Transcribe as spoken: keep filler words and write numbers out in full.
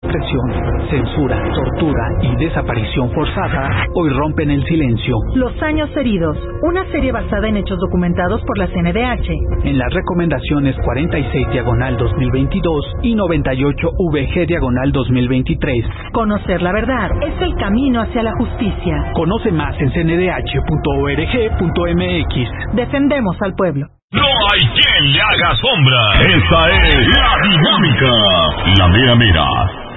represión, censura, tortura y desaparición forzada hoy rompen el silencio. Los años heridos, una serie basada en hechos documentados por la C N D H. En las recomendaciones cuarenta y seis diagonal dos mil veintidós y noventa y ocho V G diagonal dos mil veintitrés. Conocer la verdad es el camino hacia la justicia. Conoce más en c n d h punto org punto m x. Defendemos al pueblo. No hay quien le haga sombra. Esta es La Dinámica, la mera mera.